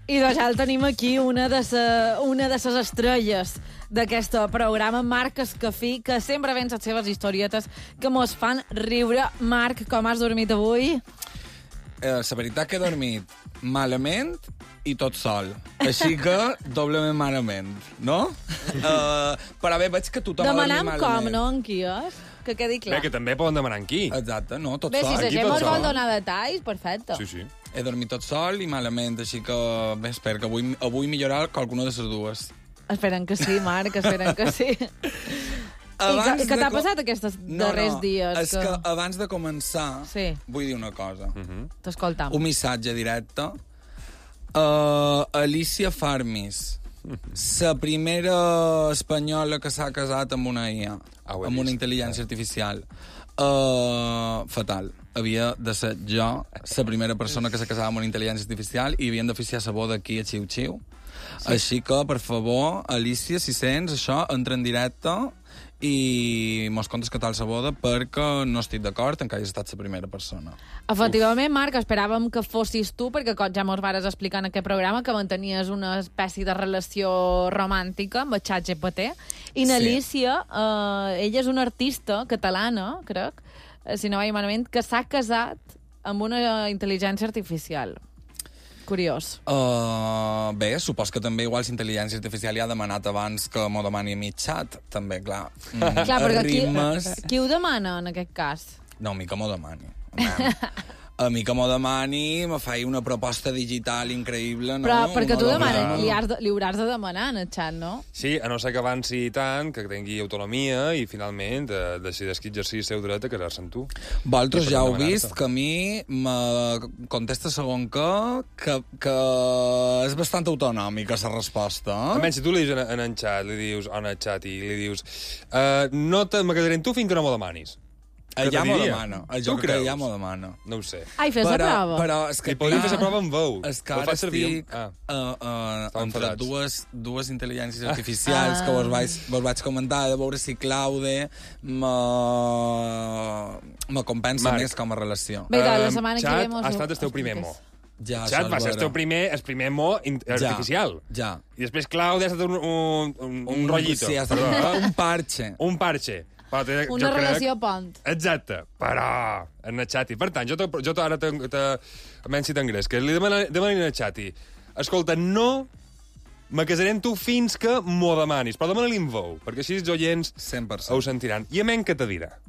I doncs ja el tenim aquí, una de les estrelles d'aquest programa, Marc Escafí, que sempre ven les seves historietes que mos fan riure. Marc, com has dormit avui? La veritat que he dormit malament i tot sol. Així que doblement malament, no? Però bé, veig que tothom ha dormit malament. Demanam com, no, en qui és? Que quedi clar. Bé, que també poden demanar en qui. Exacte, no, tot Bé, sol. si la Aquí gent tot mos sol. vol donar detalls, perfecte. Sí. He dormit tot sol i malament, així que bé, espero que avui millorar qualcuna de les dues. Esperen que sí, Marc, esperen que sí. I què t'ha passat aquests darrers dies? És que abans de començar vull dir una cosa. T'escoltam. Un missatge directe. Alicia Farmis, la primera espanyola que s'ha casat amb una IA, amb una intel·ligència artificial. Fatal. Havia de ser jo la primera persona que s'ha casat amb una intel·ligència artificial i havien d'oficiar la boda aquí a Xiu-Xiu. Sí. Així que, per favor, Alicia, si sents això, entra en directe i mos contes que tal la boda perquè no estic d'acord en que hagis estat la primera persona. Efectivament, Marc, esperàvem que fossis tu, perquè com ja mos vares explicar en aquest programa que mantenies una espècie de relació romàntica amb el ChatGPT. I n'Alicia, ella és una artista catalana, crec, si no vaig malament, que s'ha casat amb una intel·ligència artificial. Curiós. Bé, supos que també igual la intel·ligència artificial ja ha demanat abans que m'ho demani a mi xat, també, clar. Clar, perquè qui ho demana, en aquest cas? No, a mi que m'ho demani. A mi que m'ho demani, me faig una proposta digital increïble, no? Però perquè tu demanes, li hauràs de demanar en el xat, no? Sí, a no ser que avanci tant, que tingui autonomia i, finalment, decideix que exercir el seu dret a casar-se amb tu. Vosaltres ja heu vist que a mi me contesta segon que és bastant autonòmica la resposta. Almenys, si tu li dius en el xat, li dius no me casaré amb tu fins que no m'ho demanis. Ja m'ho demana. Jo crec que ja m'ho demana. No ho sé. Ai, fes la prova. Però és que... I podem fer la prova amb veu. És que ara estic entre dues intel·ligències artificials que vos vaig comentar, de veure si Claude me compensa més com a relació. Bé, la setmana que ve... Xat ha estat el teu primer mo. Ja, Xat va ser el primer mo artificial. Ja. I després Claude ha estat un rotllito. Sí, ha estat un parche. Un parche. Una relació pont. Exacte, però en el xati. Per tant, jo ara menys si t'engrés, que li demanin al xati, escolta, no me casaré amb tu fins que m'ho demanis, però demana-li en veu, perquè així els oients 100%. ho sentiran. I a men què te dirà?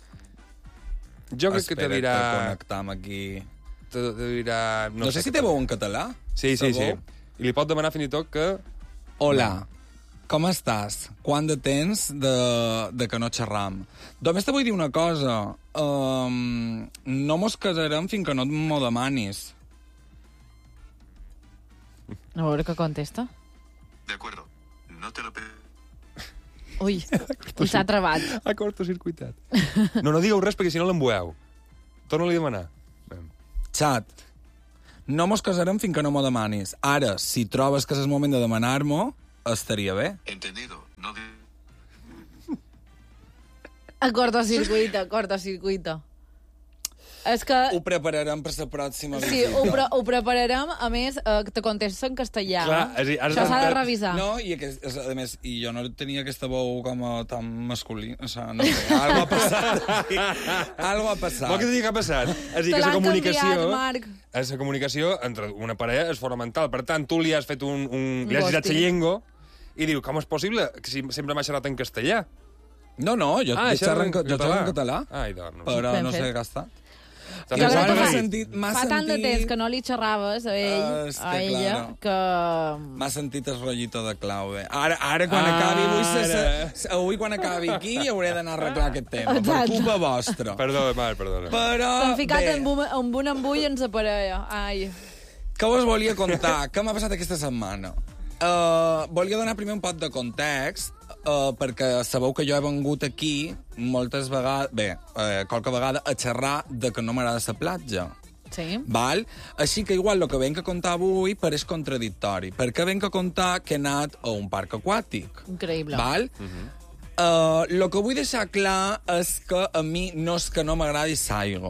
Jo crec que te dirà... Espera't que connectam aquí. Te dirà... No sé si té veu en català. Sí. I li pot demanar fins i tot que... Hola. Com estàs? Quant de temps de que no xerram? Només te vull dir una cosa. No mos casarem fins que no m'ho demanis. A veure què contesta. De acuerdo. No te lo Ui, s'ha trebat. Ha cortocircuitat. No digueu res perquè si no l'embueu. Torna-li a demanar. Xat, no mos casarem fins que no m'ho demanis. Ara, si trobes que és el moment de demanar-m'ho, estaria bé. Entendido. No Cortocircuito. És que... Ho prepararem per la pròxima visita. Sí, ho prepararem, a més, que te contesta en castellà. Clar, això s'ha de revisar. No, i a més, jo no tenia aquesta veu com a tan masculina. O sigui, no sé, algo ha passat. Algo ha passat. Vol que t'hi ha passat? És dir, Te que l'han canviat, Marc. La comunicació entre una parella és fonamental. Per tant, tu li has fet li has girat la llengua i diu, com és possible que sempre m'ha xerrat en castellà? No, jo xerro en català. Ai, doncs. Però no sé què ha estat. Fa tant de temps que no li xerraves a ella, que... M'ha sentit el rotllito de Claude. Ara quan acabi, avui quan acabi aquí, hauré d'anar a arreglar aquest tema. Per culpa vostra. Perdona, Marc, perdona. T'han ficat amb un embull en sa parella. Ai. Què us volia contar? Què m'ha passat aquesta setmana? Volia donar primer un pot de context, perquè sabeu que jo he vengut aquí moltes vegades, qualque vegada, a xerrar de que no m'agrada la platja. Sí. Val? Així que igual el que venc a contar avui pareix contradictori, perquè venc a contar que he anat a un parc aquàtic. Increïble. Val? El que vull deixar clar és que a mi no és que no m'agradi l'aigua.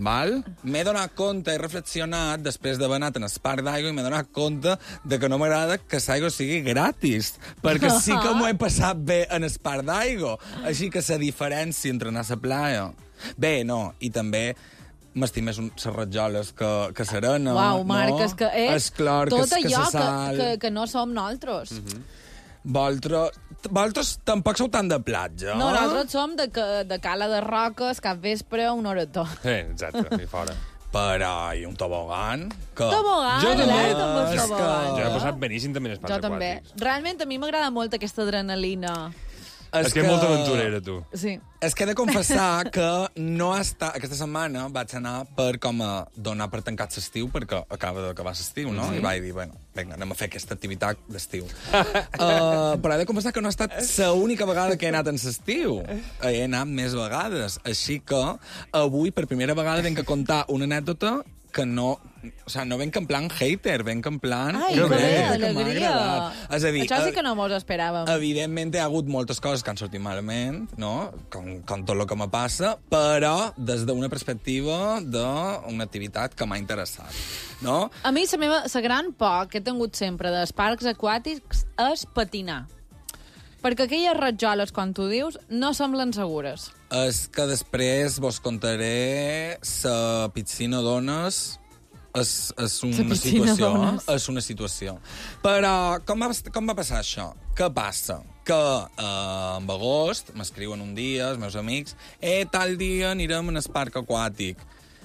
val? M'he donat compte, he reflexionat, després d'haver anat en el parc d'aigua, i m'he donat compte de que no m'agrada que l'aigua sigui gratis, perquè sí que m'ho he passat bé en el parc d'aigua. Així que la diferència entre anar a la playa... Bé, no, i també m'estim més les ratjoles que serena. Uau, Marc, no? és que és clar, tot que allò se sal. que no som nosaltres. Vosaltres tampoc sou tan de platja, No, nosaltres som de Cala de Roques, cap vespre, una horetó. Exacte, aquí fora. Però, i un tobogan? Que... Tobogan, Jo també. amb els És que- tobogans. Jo he passat beníssim també en els parcs Jo també. aquàtics. Realment, a mi m'agrada molt aquesta adrenalina. És que molta aventurera, tu. Sí. És que he de confessar que no està... Aquesta setmana vaig anar per com a donar per tancat l'estiu, perquè acaba d'acabar l'estiu, no? I vaig dir, bueno, vinga, anem a fer aquesta activitat d'estiu. Però he de confessar que no ha estat l'única vegada que he anat en l'estiu. He anat més vegades. Així que avui, per primera vegada, venc a contar una anècdota que no... O sigui, no venc en plan hater, venc en plan... Ai, que bé, que que m'ha alegria. agradat. És a dir, Això sí que no mos esperàvem. evidentment hi ha hagut moltes coses que han sortit malament, no? Com tot el que me passa, però des d'una perspectiva d'una activitat que m'ha interessat, no? A mi la gran por que he tingut sempre dels parcs aquàtics és patinar. Perquè aquelles ratjoles, quan tu dius, no semblen segures. És que després vos contaré la piscina d'ones és una piscina situació. d'ones. És una situació. Però com va passar això? Què passa? Que en agost m'escriuen un dia els meus amics tal dia anirem en el parc aquàtic.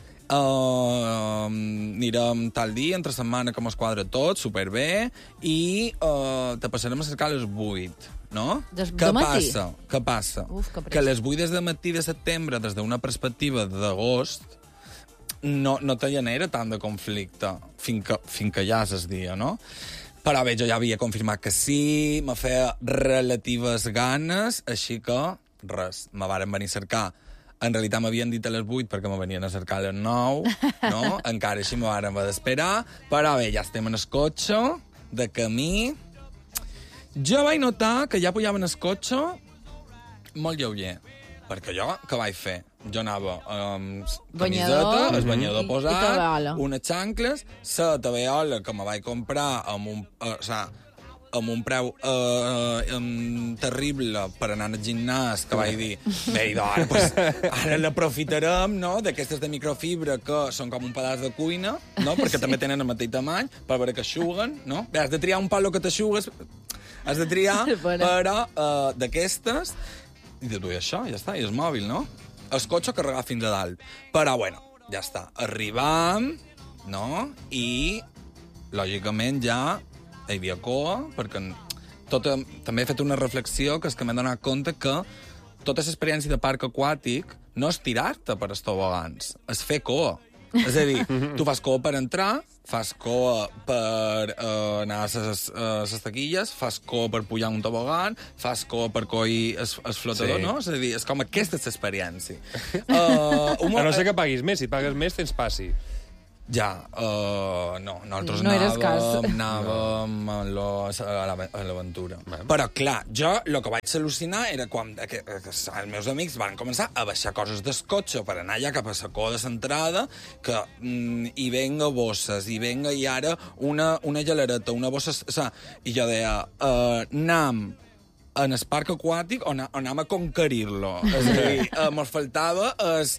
Anirem tal dia, entre setmana que mos quadra tot, superbé, i te passarem a cercar a les 8, no? De matí? Què passa? Uf, que pressa. Que les 8 des de matí de setembre, des d'una perspectiva d'agost, no te genera tant de conflicte fins que ja és el dia, no? Però bé, jo ja havia confirmat que sí, me feia relatives ganes, així que res, me varen venir a cercar. En realitat m'havien dit a les 8 perquè me venien a cercar a les 9, no? Encara així me varen haver d'esperar, però bé, ja estem en el cotxe, de camí. Jo vaig notar que ja pujava en el cotxe molt lleuger, perquè jo què vaig fer? Jo anava amb Banyador. camiseta, el banyador I posat, tabeola. unes xancles, la tabeola que me vaig comprar amb un preu terrible per anar al gimnàs, que vaig dir, bé, doncs, ara l'aprofitarem, no?, d'aquestes de microfibra que són com un pedaç de cuina, no?, perquè també tenen el mateix tamany, per veure que eixuguen, no? Bé, has de triar un palo que t'eixugues, has de triar, però d'aquestes, i de tu i això, ja està, i el mòbil, no? El cotxe carregat fins a dalt. Però, bueno, ja està. Arribam, no?, i, lògicament, ja hi havia coa, perquè també he fet una reflexió que és que m'he donat compte que tota l'experiència de parc aquàtic no és tirar-te per els tobogans, és fer coa. És a dir, tu fas coa per entrar, fas coa per anar a les taquilles, fas coa per pujar un tobogan, fas coa per coir el flotador, Sí. no? És a dir, és com aquesta és l'experiència. A no ser que paguis més. Si pagues més, tens passi. Ja, no, nosaltres No eres cas. anàvem a l'aventura. Però, clar, jo el que vaig al·lucinar era quan els meus amics van començar a baixar coses del cotxe per anar ja cap a la coa de l'entrada, que hi venga bosses, hi venga i ara una gelareta, una bossa... I jo deia, anam en el parc aquàtic o anàvem a conquerir-lo. És a dir, mos faltava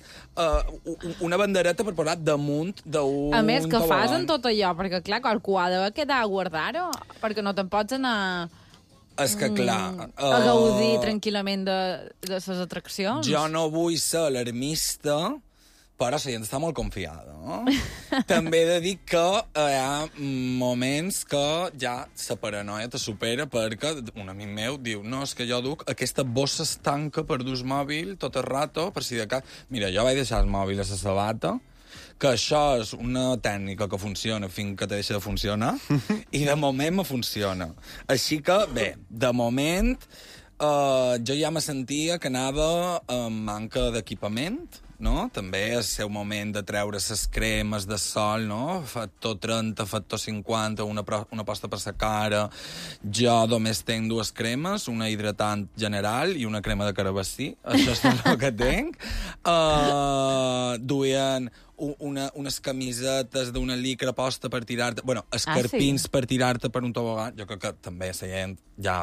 una bandereta per posar damunt d'un A més, que tobogan. fas en tot allò? Perquè, clar, qualcú ha de quedar a guardar-ho, perquè no te'n pots anar És que, clar... a gaudir tranquil·lament de les atraccions. Jo no vull ser alarmista, però la gent està molt confiada, no? També he de dir que hi ha moments que ja la paranoia te supera, perquè un amic meu diu, no, és que jo duc aquesta bossa estanca per dur el mòbil tot el rato, per si de cas... Mira, jo vaig deixar el mòbil a la sabata, que això és una tècnica que funciona fins que te deixa de funcionar, i de moment me funciona. Així que, bé, de moment, jo ja me sentia que anava amb manca d'equipament, no? També és el seu moment de treure les cremes de sol, no? Factor 30, factor 50, una posta per la cara. Jo només tenc dues cremes, una hidratant general i una crema de carabassí. Això és tot el que tenc. Duien unes camisetes d'una licra posta per tirar-te... Bueno, escarpins per tirar-te per un tobogan. Jo crec que també la gent ja...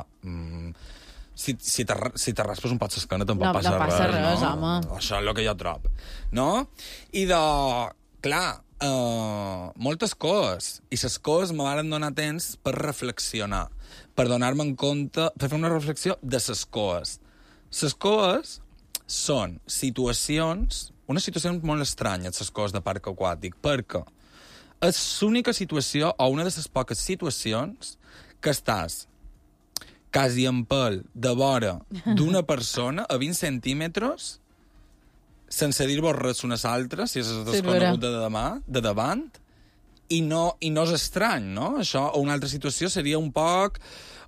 Si te raspes un pot l'esquena tampoc passa res. No passa res, no? home. Això és el que jo trobo. No? I clar, moltes coses. I les coses me van donar temps per reflexionar, per donar-me en compte, per fer una reflexió de les coses. Les coses són unes situacions molt estranyes, les coses de parc aquàtic, perquè és l'única situació, o una de les poques situacions, que estàs quasi en pèl de vora d'una persona a 20 centímetres sense dir-vos res unes altres, si és desconegut de davant, i no és estrany, no? Això, o una altra situació seria un poc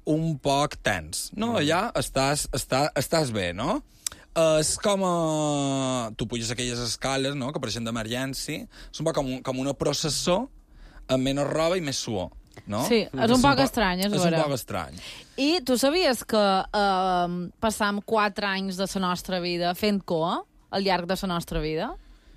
tens, no? Allà estàs bé, no? És com... Tu puges aquelles escales, no?, que apareixen d'emergència, és un poc com una processó amb menys roba i més suor, no? Sí, és un poc estrany, és vera. És un poc estrany. I tu sabies que passam 4 anys de la nostra vida fent cua al llarg de la nostra vida?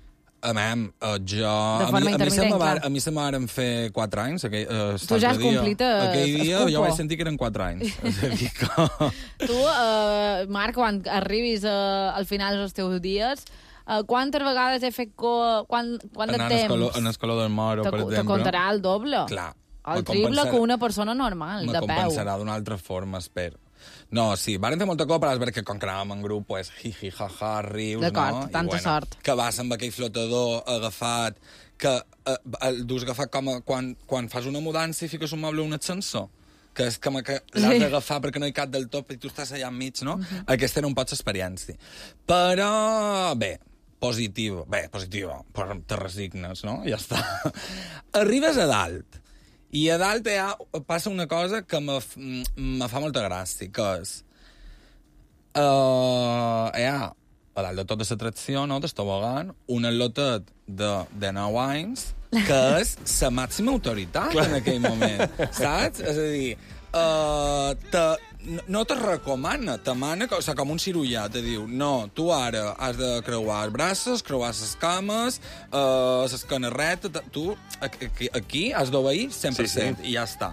Jo... De forma intermitent, clar. A mi se m'han fer 4 anys. Tu ja has complit aquell dia el jo cupo. vaig sentir que eren 4 anys. És a dir que... Tu, Marc, quan arribis al final dels teus dies, quantes vegades he fet cua, quant de temps? En Escoló del Moro, per exemple. Te comptarà el doble. Clar. El triple que una persona normal, de peu. Me compensarà d'una altra forma, espero. No, sí, varen fer molta copa, però és veritat que quan anàvem en grup, pues, hi, jaja, rius, no? D'acord, tanta sort. Que vas amb aquell flotador agafat, que el dus agafat com quan fas una mudança i fiques un moble a un ascensor, que és com que l'has d'agafar perquè no hi cap del tot i tu estàs allà enmig, no? Aquesta era un poc l'experiència. Però, bé, positiva, però te resignes, no? Ja està. Arribes a dalt, i a dalt passa una cosa que me fa molta gràcia, que és... a dalt de tota l'atracció, no?, del tobogan, un atletet de 9 anys, que és la màxima autoritat en aquell moment, saps? És a dir, no te recomana, te mana com un cirurgià, te diu, no, tu ara has de creuar els braços, creuar les cames, l'esquena recta, tu aquí has d'obeir 100%, sí. I ja està.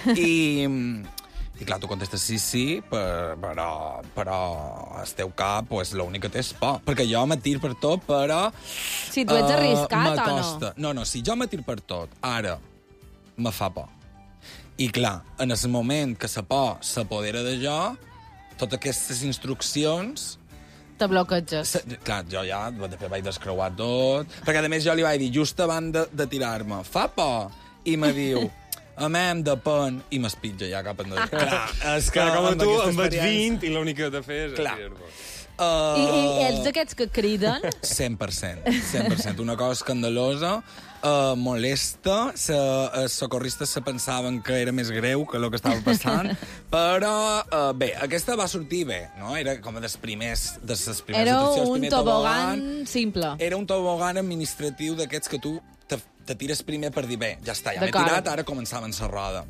I clar, tu contestes sí, però el teu cap, pues, l'únic que té és por. Perquè jo me tiro per tot, però... Si tu ets arriscat o no? No, si jo me tiro per tot, ara me fa por. I clar, en el moment que la por s'apodera de jo, totes aquestes instruccions... Te bloqueges. Clar, jo ja després vaig descreuar tot, perquè a més jo li vaig dir, just abans de tirar-me, fa por? I me diu, depèn, i m'espitja ja cap endavant. Clar, és que com tu em vaig 20 i l'únic que he de fer és... Clar. I ets d'aquests que criden? 100%. Una cosa escandalosa, molesta, els socorristes se pensaven que era més greu que el que estava passant, però bé, aquesta va sortir bé, no? Era com de les primeres Era un tobogan simple. Era un tobogan administratiu d'aquests que tu te tires primer per dir, bé, ja està, ja m'he tirat, ara començaven la roda.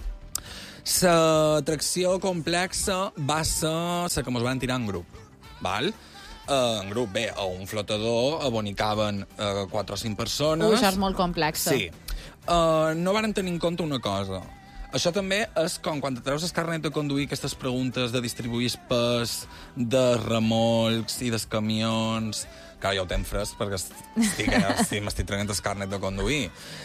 L'atracció complexa va ser la que ens van tirar en grup, val? En grup, bé, a un flotador on hi caben 4 o 5 persones. Això és molt complex. Sí. No varen tenir en compte una cosa. Això també és com quan te treus el carnet de conduir, aquestes preguntes de distribuir pes, de remolcs i dels camions... Clar, ja ho tenc fresc perquè m'estic traient el carnet de conduir.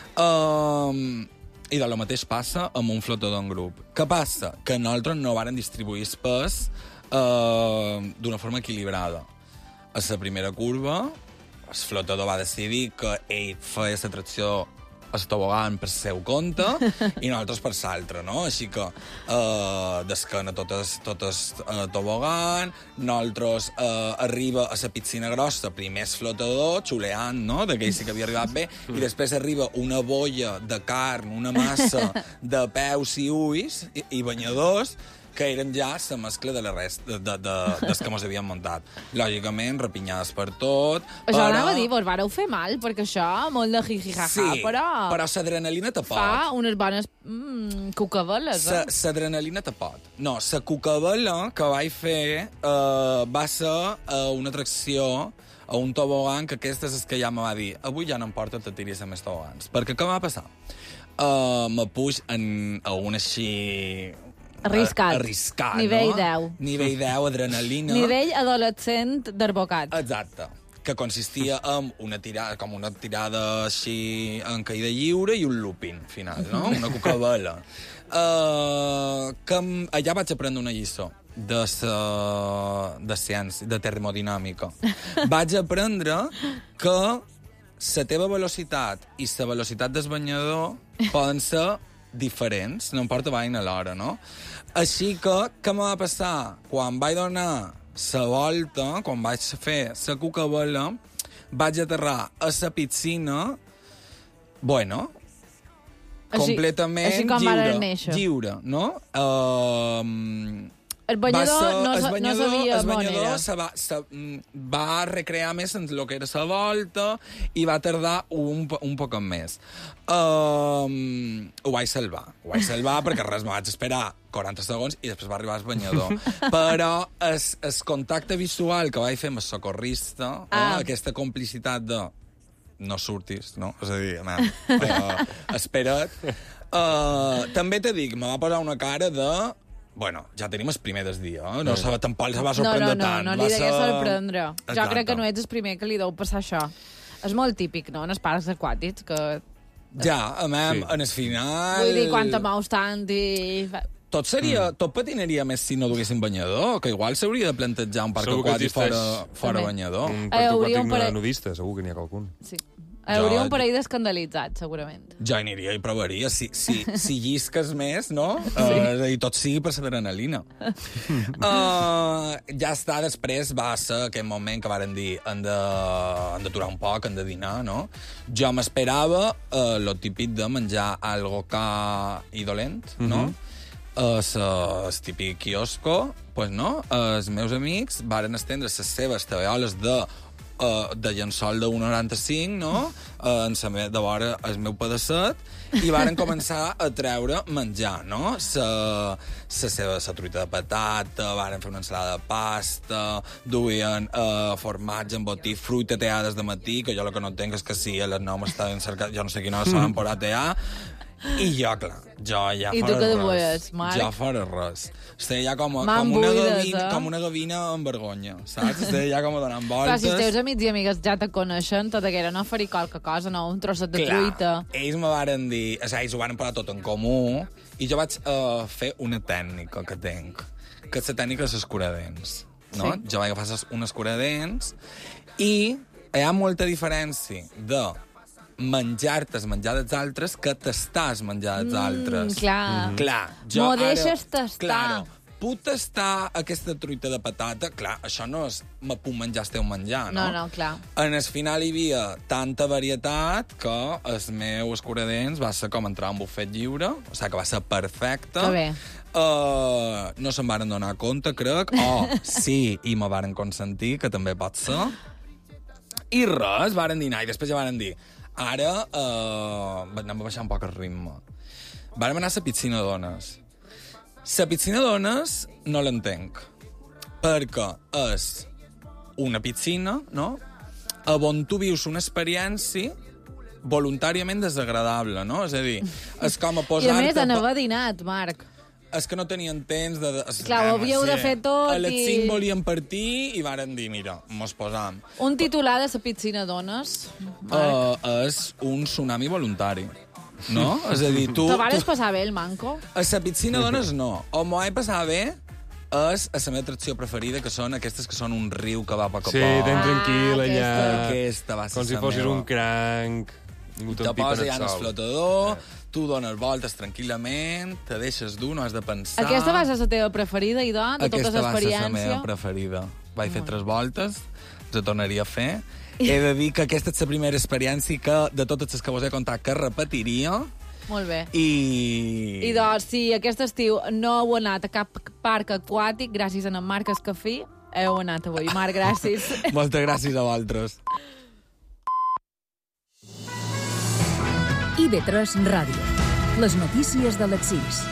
I de lo mateix passa amb un flotador en grup. Què passa? Que nosaltres no varen distribuir el pes d'una forma equilibrada. A la primera curva, el flotador va decidir que ell feia la tracció el tobogan per seu compte i nosaltres per l'altre, no? Així que d'esquena totes tobogan, nosaltres arriba a la piscina grossa, primer el flotador, xuleant, no?, d'aquell sí que havia arribat bé, i després arriba una bolla de carn, una massa de peus i ulls i banyadors, que eren ja la mescla de la resta dels que mos havien muntat. Lògicament, repinyades per tot. Això anava a dir, vos vareu fer mal, perquè això, molt de jiji-jaja, sí, però l'adrenalina te pot. Fa unes bones cucaveles, L'adrenalina te pot. No, la cucavela que vaig fer va ser una atracció a un tobogan, que aquestes és que ja me va dir avui ja no em porta, te tiris a més tobogans. Perquè què va passar? Me puix a un així... Arriscat, Nivell no? 10. Nivell 10, adrenalina. Nivell adolescent d'arbocat. Exacte. Que consistia en una tirada així en caïda lliure i un looping final, no? Una cucabela. Allà vaig aprendre una lliçó de ciència, de termodinàmica. Vaig aprendre que la teva velocitat i la velocitat del banyador poden ser diferents, no em porta vaina alhora, no? Així que, què me va passar? Quan vaig donar la volta, quan vaig fer la cucabela, vaig aterrar a la piscina, bueno, completament així com lliure, no? El banyador no sabia on era. Va recrear més en el que era la volta i va tardar un poc més. Ho vaig salvar perquè res, me vaig esperar 40 segons i després va arribar el banyador. Però el contacte visual que vaig fer amb el socorrista, aquesta complicitat de no surtis, no? És a dir, espera't. També t'he dit, me va posar una cara de... Bueno, ja tenim el primer del dia, eh? Tampoc se va sorprendre tant. No li degué sorprendre. Jo crec que no ets el primer que li deu passar això. És molt típic, no?, en els parcs aquàtics, que... Ja, en el final... Vull dir, quan te mous tant i... Tot patinaria més si no duguessin banyador, que igual s'hauria de plantejar un parc aquàtic fora banyador. Un parc aquàtic nudista, segur que n'hi ha qualcun. Sí. Hauria un parell d'escandalitzats, segurament. Jo aniria i provaria. Si llisques més, no? I tot sigui per l'adrenalina. Ja està, després va ser aquest moment que varen dir hem d'aturar un poc, hem de dinar, no? Jo m'esperava lo típic de menjar algo ca i dolent, no? El típic quiosco, pues no? Els meus amics varen estendre les seves tabeoles de llençol de 1,95, no? De vora el meu pedacet, i varen començar a treure menjar, no? La truita de patata, varen fer una ensalada de pasta, duien formatge, embotit, fruita teà des de matí, que jo el que no entenc és que si a les 9 m'estaven cercant, jo no sé quina hora se van posar teà, i jo, clar, jo ja fora res. Jo fora res. Estic ja com una gavina amb vergonya, saps? Estic ja com donant voltes. Però si els teus amics i amigues ja te coneixen, tot aquella no faria qualque cosa, no? Un trosset de truita. Ells me varen dir... Ells ho van posar tot en comú, i jo vaig fer una tècnica que tenc, que és la tècnica dels escuradents, no? Sí. Jo vaig agafar un escuradents, i hi ha molta diferència de menjar-te el menjar dels altres que t'estàs menjar dels altres. Clar. M'ho deixes tastar. Claro, puc tastar aquesta truita de patata? Clar, això no és me puc menjar el teu menjar, no? No, clar. En el final hi havia tanta varietat que el meu escuradents va ser com entrar en un bufet lliure, o sigui que va ser perfecte. Que bé. No se'n varen donar compte, crec. Sí, i me varen consentir, que també pot ser. I res, varen dinar, i després ja varen dir... Ara anem a baixar un poc el ritme. Vàrem anar a la piscina d'ones. La piscina d'ones no l'entenc, perquè és una piscina, no?, on tu vius una experiència voluntàriament desagradable, no? És a dir, és com a posar-te... I a més, anava dinat, Marc. És que no tenien temps de... Clar, ho havíeu de fer tot a les 5 volien partir i varen dir, mira, mos posam. Un titular de la piscina d'ones, Marc. És un tsunami voluntari, no? És a dir, tu... Te vares passar bé, el manco? A la piscina d'ones no. O m'ho he passat bé és a la meva atracció preferida, que són aquestes que són un riu que va a poc a poc. Sí, ten tranquil, allà. Aquesta va ser com si fossis un cranc. Te poses allà en el flotador, tu dones voltes tranquil·lament, te deixes dur, no has de pensar... Aquesta va ser la teva preferida, Idò, de totes l'experiència? Aquesta va ser la meva preferida. Vaig fer 3 voltes, la tornaria a fer. He de dir que aquesta és la primera experiència que, de totes les que vos he contat, que repetiria. Molt bé. Idò, si aquest estiu no heu anat a cap parc aquàtic, gràcies a en Marc Escafí, heu anat avui. Marc, gràcies. Moltes gràcies a vosaltres. IB3 Ràdio. Les notícies de les 6.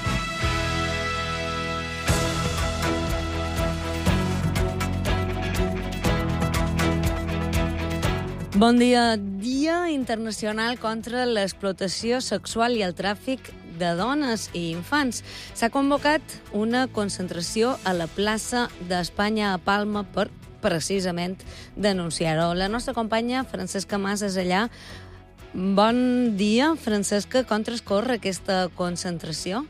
Bon dia. Dia Internacional contra l'explotació sexual i el tràfic de dones i infants. S'ha convocat una concentració a la plaça d'Espanya a Palma per precisament denunciar-ho. La nostra companya Francesca Mas és allà. Bon dia, Francesca. Com transcorre aquesta concentració?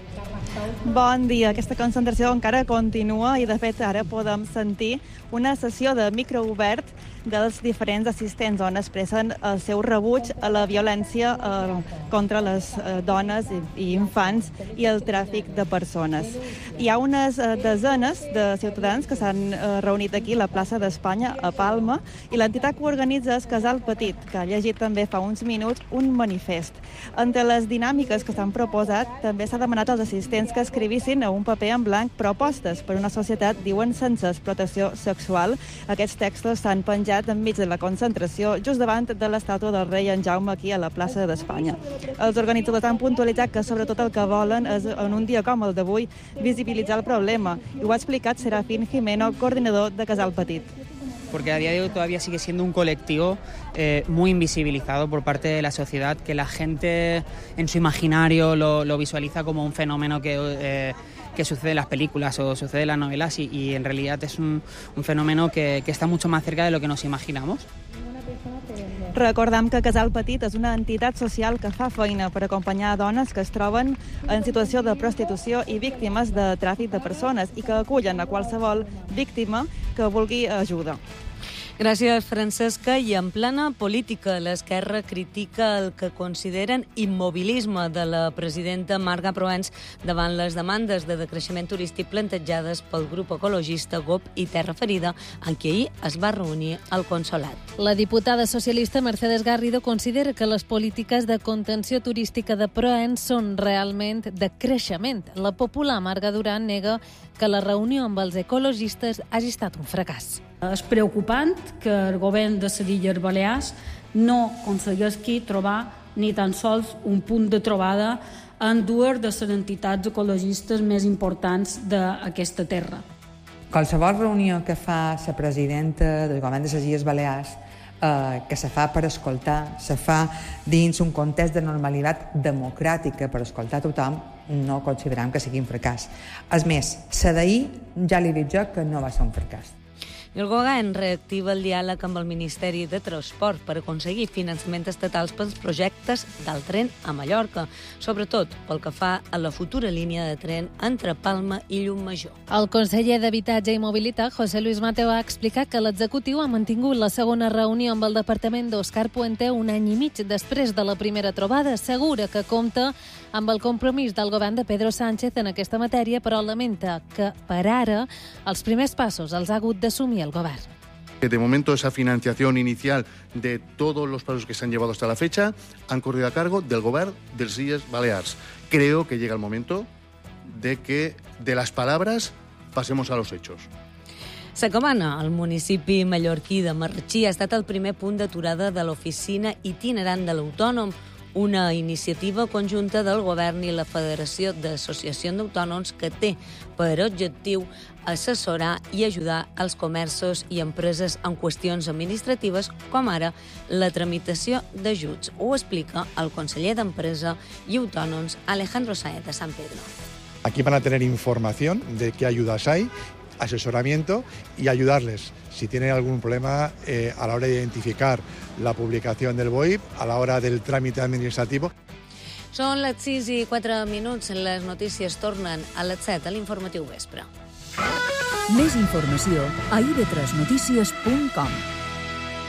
Bon dia. Aquesta concentració encara continua i, de fet, ara podem sentir una sessió de micro obert dels diferents assistents on expressen el seu rebuig a la violència contra les dones i infants i el tràfic de persones. Hi ha unes desenes de ciutadans que s'han reunit aquí a la plaça d'Espanya, a Palma, i l'entitat que ho organitza és Casal Petit, que ha llegit també fa uns minuts un manifest. Entre les dinàmiques que s'han proposat, també s'ha demanat als assistents que escrivissin a un paper en blanc propostes per una societat, diuen, sense explotació sexual. Aquests textos s'han penjat enmig de la concentració, just davant de l'estàtua del rei en Jaume aquí a la plaça d'Espanya. Els organitzadors han puntualitzat que sobretot el que volen és, en un dia com el d'avui, visibilitzar el problema. I ho ha explicat Serafín Jimeno, coordinador de Casal Petit. Porque a día de hoy todavía sigue siendo un colectivo muy invisibilizado por parte de la sociedad, que la gente en su imaginario lo visualiza como un fenómeno que sucede en las películas o sucede en las novelas y en realidad es un fenómeno que está mucho más cerca de lo que nos imaginamos. Recordam que Casal Petit és una entitat social que fa feina per acompanyar dones que es troben en situació de prostitució i víctimes de tràfic de persones i que acullen a qualsevol víctima que vulgui ajuda. Gràcies, Francesca. I en plena política, l'Esquerra critica el que consideren immobilisme de la presidenta Marga Proens davant les demandes de decreixement turístic plantejades pel grup ecologista GOP i Terra Ferida, en què ahir es va reunir al Consolat. La diputada socialista Mercedes Garrido considera que les polítiques de contenció turística de Proens són realment de creixement. La popular Marga Duran nega que la reunió amb els ecologistes hagi estat un fracàs. És preocupant que el govern de les Illes Balears no aconsegueixi trobar ni tan sols un punt de trobada en dues de les entitats ecologistes més importants d'aquesta terra. Qualsevol reunió que fa la presidenta del govern de les Illes Balears que se fa per escoltar, se fa dins un context de normalitat democràtica per escoltar tothom, no considerem que sigui un fracàs. És més, la d'ahir ja li dic jo que no va ser un fracàs. El govern reactiva el diàleg amb el Ministeri de Transport per aconseguir finançament estatals pels projectes del tren a Mallorca, sobretot pel que fa a la futura línia de tren entre Palma i Llucmajor. El conseller d'Habitatge i Mobilitat, José Luis Mateo, ha explicat que l'executiu ha mantingut la segona reunió amb el departament d'Òscar Puente un any i mig després de la primera trobada. Assegura que compta amb el compromís del govern de Pedro Sánchez en aquesta matèria, però lamenta que, per ara, els primers passos els ha hagut d'assumir el govern. De momento, esa financiación inicial de todos los pasos que se han llevado hasta la fecha han corrido a cargo del govern de les Illes Balears. Creo que llega el momento de que de las palabras pasemos a los hechos. La Cabana, al municipi mallorquí de Marratxí, ha estat el primer punt d'aturada de l'oficina itinerant de l'Autònom, una iniciativa conjunta del govern i la Federació d'Associacions d'Autònoms que té per objectiu assessorar i ajudar els comerços i empreses en qüestions administratives, com ara la tramitació d'ajuts. Ho explica el conseller d'Empresa i Autònoms, Alejandro Sáenz de San Pedro. Aquí van a tener información de qué ayudas hay, asesoramiento y ayudarles si tienen algún problema a la hora de identificar la publicación del BOIP, a la hora del trámite administrativo. Són les 6:04, les notícies tornen a les 7 a l'informatiu vespre. Més informació a ib3notícies.com.